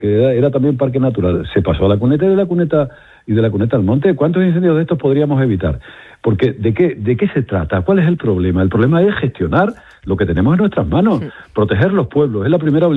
que era también parque natural, se pasó a la cuneta y de la cuneta al monte. ¿Cuántos incendios de estos podríamos evitar? Porque ¿de qué se trata? ¿Cuál es el problema? El problema es gestionar lo que tenemos en nuestras manos, proteger los pueblos, es la primera obligación.